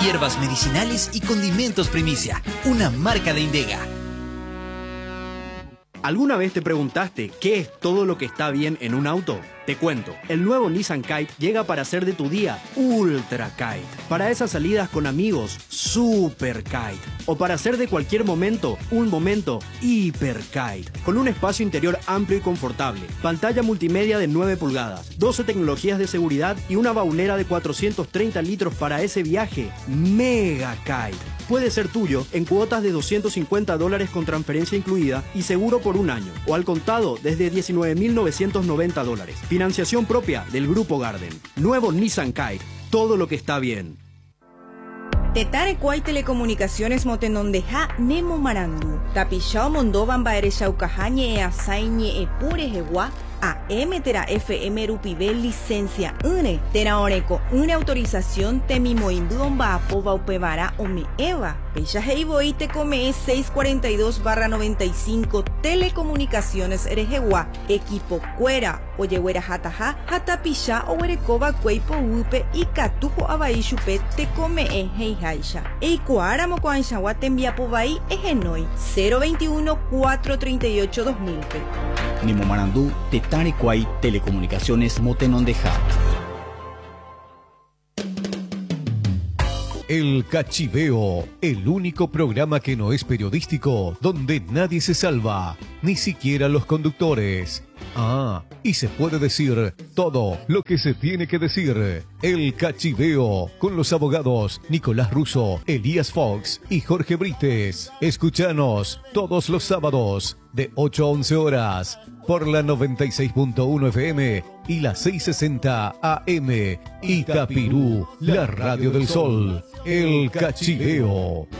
hierbas medicinales y condimentos Primicia, una marca de Indega. ¿Alguna vez te preguntaste qué es todo lo que está bien en un auto? Te cuento, el nuevo Nissan Kite llega para hacer de tu día Ultra Kite. Para esas salidas con amigos, Super Kite. O para hacer de cualquier momento, un momento Hyper Kite. Con un espacio interior amplio y confortable, pantalla multimedia de 9 pulgadas, 12 tecnologías de seguridad y una baulera de 430 litros para ese viaje Mega Kite. Puede ser tuyo en cuotas de $250 con transferencia incluida y seguro por un año, o al contado desde $19.990. Financiación propia del Grupo Garden. Nuevo Nissan Kite, todo lo que está bien. Tetare Kuai Telecomunicaciones Motenondeja Nemo Marandu. Tapishao Mondovan Baere Shaukahañe Asaiñe Epure Hewa. AM Tera FM Rupivel licencia une Tera Oreco una autorización Temimoimbuon Baapo Upevara Ome Eva Pecha Heiboi te come 642/95 Telecomunicaciones Erejewa Equipo Cuera Oyehuera Hataja Hatapisha Owerekova Cueipo Upe y Catujo Abaishupe te come Heijaisha Eikuara Mocoanchawa Tembiapobai Egenoi 021-438-2000 Nemo Marandú, Tetare Kuai Telecomunicaciones Motenondeja. El Cachiveo, el único programa que no es periodístico, donde nadie se salva, ni siquiera los conductores. Ah, y se puede decir todo lo que se tiene que decir. El Cachiveo, con los abogados Nicolás Russo, Elías Fox y Jorge Brites. Escúchanos todos los sábados de 8 a 11 horas por la 96.1 FM y la 660 AM. Itapirú, la radio del sol. El Cachiveo.